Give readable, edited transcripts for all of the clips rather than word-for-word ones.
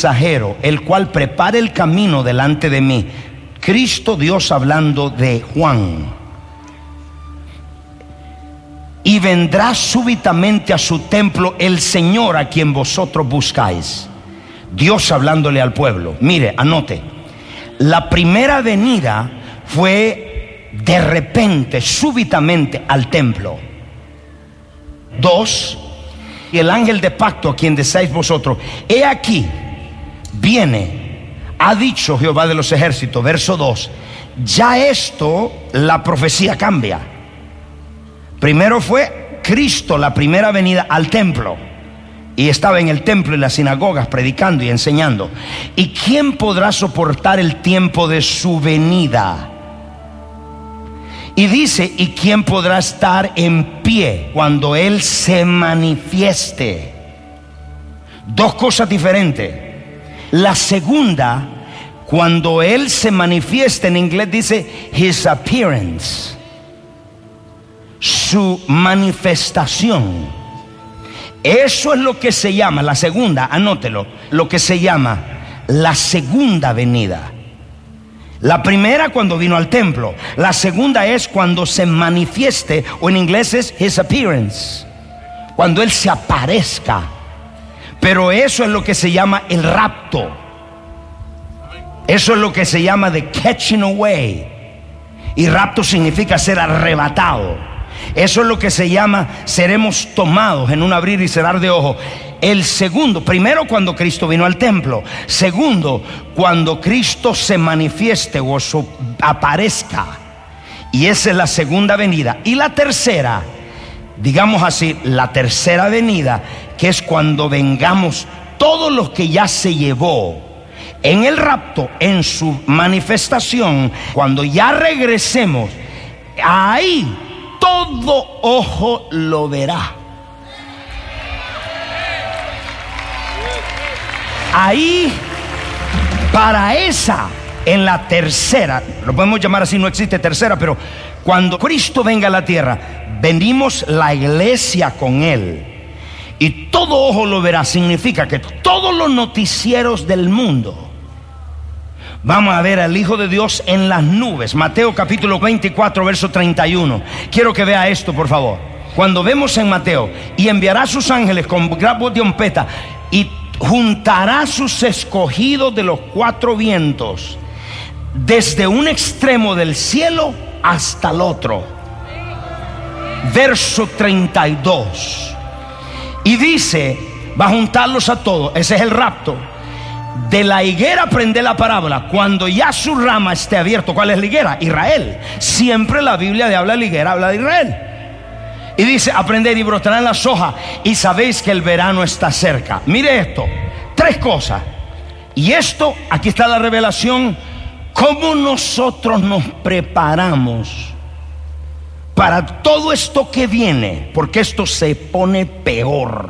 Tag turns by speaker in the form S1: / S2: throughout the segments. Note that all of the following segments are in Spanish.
S1: mensajero, el cual prepara el camino delante de mí. Cristo Dios hablando de Juan. Y vendrá súbitamente a su templo el Señor a quien vosotros buscáis. Dios hablándole al pueblo. Mire, anote. La primera venida fue de repente, súbitamente al templo. 2. Y el ángel de pacto a quien deseáis vosotros, he aquí, viene, ha dicho Jehová de los ejércitos. Verso 2. Ya esto, la profecía cambia. Primero fue Cristo, la primera venida al templo, y estaba en el templo y las sinagogas predicando y enseñando. ¿Y quién podrá soportar el tiempo de su venida? Y dice, ¿y quién podrá estar en pie cuando Él se manifieste? Dos cosas diferentes. La segunda, cuando Él se manifieste, en inglés dice His appearance, su manifestación. Eso es lo que se llama, la segunda, anótelo, lo que se llama la segunda venida. La primera cuando vino al templo. La segunda es cuando se manifieste, o en inglés es His appearance, cuando Él se aparezca. Pero eso es lo que se llama el rapto. Eso es lo que se llama the catching away. Y rapto significa ser arrebatado. Eso es lo que se llama seremos tomados en un abrir y cerrar de ojos. El segundo, primero cuando Cristo vino al templo. Segundo, cuando Cristo se manifieste o aparezca. Y esa es la segunda venida. Y la tercera, digamos así, la tercera venida, que es cuando vengamos todos los que ya se llevó en el rapto, en su manifestación. Cuando ya regresemos, ahí todo ojo lo verá. Ahí, para esa, en la tercera, lo podemos llamar así, no existe tercera, pero cuando Cristo venga a la tierra, venimos la iglesia con Él, y todo ojo lo verá. Significa que todos los noticieros del mundo vamos a ver al Hijo de Dios en las nubes. Mateo capítulo 24, verso 31. Quiero que vea esto, por favor. Cuando vemos en Mateo, y enviará a sus ángeles con gran voz de trompeta, y juntará a sus escogidos de los cuatro vientos, desde un extremo del cielo hasta el otro. Verso 32. Y dice, va a juntarlos a todos. Ese es el rapto. De la higuera aprende la parábola. Cuando ya su rama esté abierta. ¿Cuál es la higuera? Israel. Siempre la Biblia de habla de la higuera, habla de Israel. Y dice, aprended y brotarán las hojas, y sabéis que el verano está cerca. Mire esto, tres cosas. Y esto, aquí está la revelación. ¿Cómo nosotros nos preparamos para todo esto que viene? Porque esto se pone peor.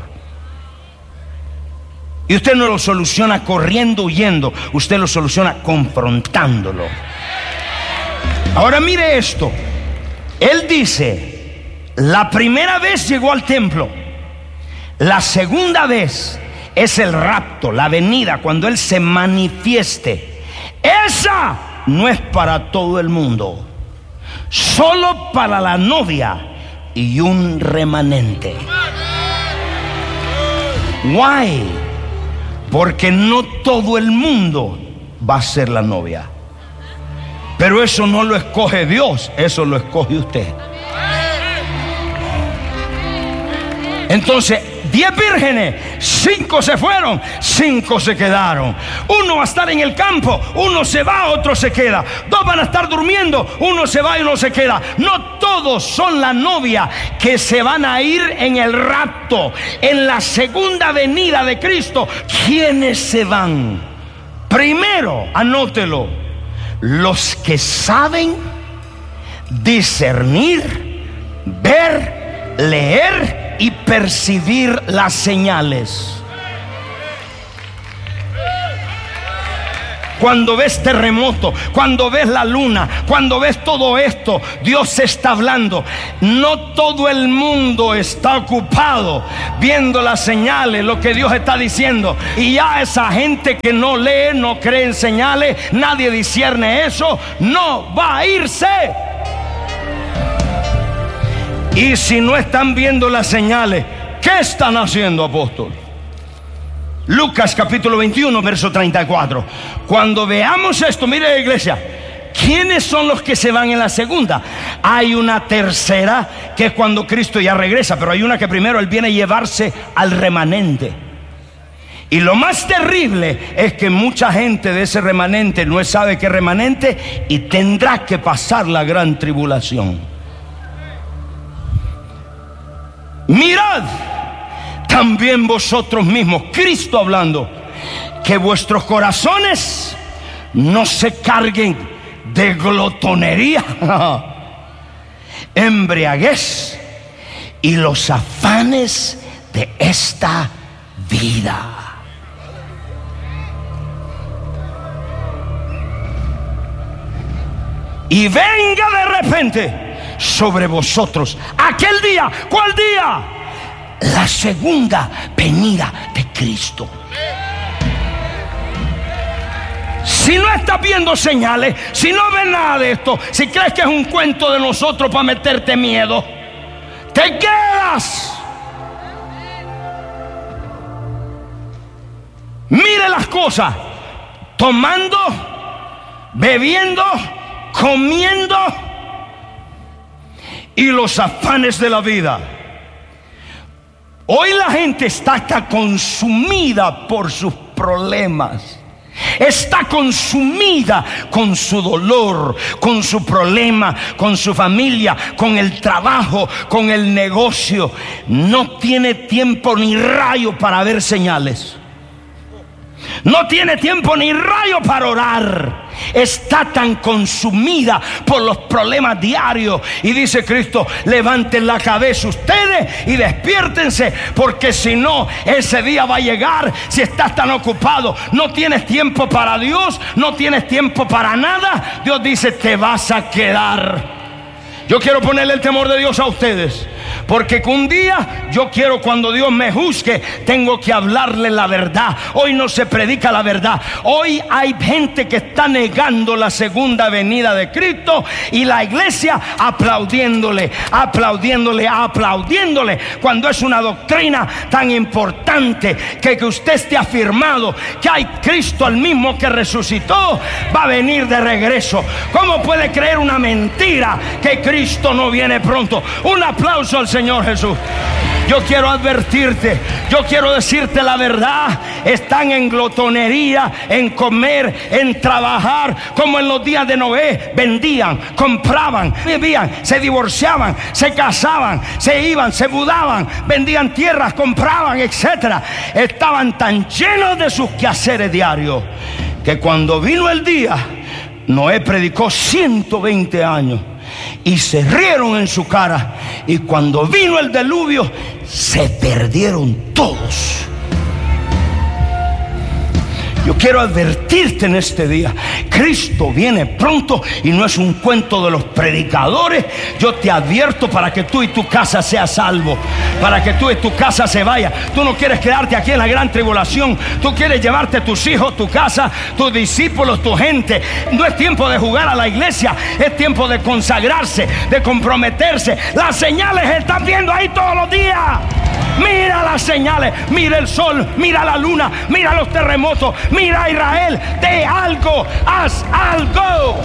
S1: Y usted no lo soluciona corriendo, huyendo. Usted lo soluciona confrontándolo. Ahora mire esto. Él dice, la primera vez llegó al templo. La segunda vez es el rapto, la venida, cuando Él se manifieste. Esa no es para todo el mundo, solo para la novia y un remanente. Why? Porque no todo el mundo va a ser la novia. Pero eso no lo escoge Dios, eso lo escoge usted. Entonces, 10 vírgenes, 5 se fueron, 5 se quedaron. Uno va a estar en el campo, uno se va, otro se queda. 2 van a estar durmiendo, uno se va y uno se queda. No todos son la novia que se van a ir en el rapto. En la segunda venida de Cristo, ¿quiénes se van? Primero, anótelo, los que saben discernir, ver, leer y percibir las señales. cuando ves terremoto, cuando ves la luna, cuando ves todo esto, Dios está hablando. No todo el mundo está ocupado viendo las señales, lo que Dios está diciendo. Y ya esa gente que no lee, no cree en señales, nadie discierne eso, no va a irse. Y si no están viendo las señales, ¿qué están haciendo, apóstol? Lucas capítulo 21, verso 34. Cuando veamos esto, mire, iglesia, ¿quiénes son los que se van en la segunda? Hay una tercera que es cuando Cristo ya regresa, pero hay una que primero Él viene a llevarse al remanente. Y lo más terrible es que mucha gente de ese remanente no sabe qué remanente y tendrá que pasar la gran tribulación. Mirad también vosotros mismos, Cristo hablando, que vuestros corazones no se carguen de glotonería, embriaguez y los afanes de esta vida. Y venga de repente sobre vosotros aquel día. ¿Cuál día? La segunda venida de Cristo. Si no estás viendo señales, si no ves nada de esto, si crees que es un cuento de nosotros para meterte miedo, te quedas. Mire las cosas: tomando, bebiendo, comiendo y los afanes de la vida. Hoy la gente está consumida por sus problemas. Está consumida con su dolor, con su problema, con su familia, con el trabajo, con el negocio. No tiene tiempo ni rayo para ver señales. No tiene tiempo ni rayo para orar. Está tan consumida por los problemas diarios. Y dice Cristo: levanten la cabeza ustedes y despiértense, porque si no, ese día va a llegar. Si estás tan ocupado, no tienes tiempo para Dios, no tienes tiempo para nada, Dios dice: te vas a quedar. Yo quiero ponerle el temor de Dios a ustedes, porque un día yo quiero, cuando Dios me juzgue, tengo que hablarle la verdad. Hoy no se predica la verdad. Hoy hay gente que está negando la segunda venida de Cristo, y la iglesia aplaudiéndole, cuando es una doctrina tan importante que usted esté afirmado que hay Cristo, el mismo que resucitó, va a venir de regreso. ¿Cómo puede creer una mentira que Cristo no viene pronto? Un aplauso al Señor Jesús. Yo quiero advertirte, yo quiero decirte la verdad. Están en glotonería, en comer, en trabajar, como en los días de Noé. Vendían, compraban, vivían, se divorciaban, se casaban, se iban, se mudaban, vendían tierras, compraban, etc. Estaban tan llenos de sus quehaceres diarios que cuando vino el día, Noé predicó 120 años y se rieron en su cara. Y cuando vino el diluvio, se perdieron todos. Yo quiero advertirte en este día: Cristo viene pronto y no es un cuento de los predicadores. Yo te advierto para que tú y tu casa seas salvo, para que tú y tu casa se vaya. Tú no quieres quedarte aquí en la gran tribulación. Tú quieres llevarte a tus hijos, tu casa, tus discípulos, tu gente. No es tiempo de jugar a la iglesia, es tiempo de consagrarse, de comprometerse. Las señales están viendo ahí todos los días. Mira las señales, mira el sol, mira la luna, mira los terremotos, mira a Israel. De algo, haz algo.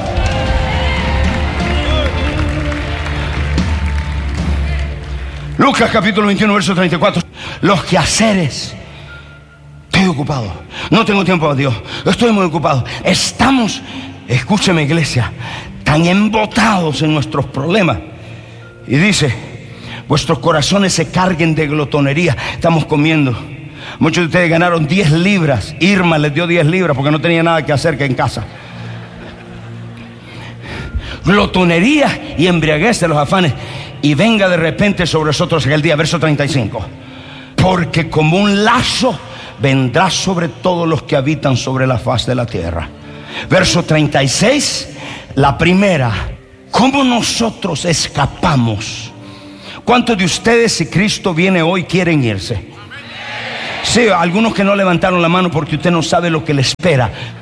S1: Lucas capítulo 21, verso 34. Los quehaceres. Estoy ocupado, no tengo tiempo para Dios, estoy muy ocupado. Estamos, escúcheme, iglesia, tan embotados en nuestros problemas. Y dice: vuestros corazones se carguen de glotonería. Estamos comiendo. Muchos de ustedes ganaron 10 libras. Irma les dio 10 libras porque no tenía nada que hacer que en casa. Glotonería y embriaguez de los afanes. Y venga de repente sobre nosotros aquel día. Verso 35. Porque como un lazo vendrá sobre todos los que habitan sobre la faz de la tierra. Verso 36, la primera: ¿cómo nosotros escapamos? ¿Cuántos de ustedes, si Cristo viene hoy, quieren irse? Sí, algunos que no levantaron la mano porque usted no sabe lo que le espera.